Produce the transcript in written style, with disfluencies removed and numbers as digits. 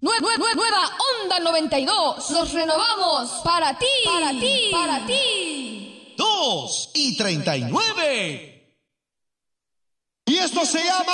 Nueva Onda 92. Nos renovamos para ti, para ti, para ti. 2:39. Y esto se llama...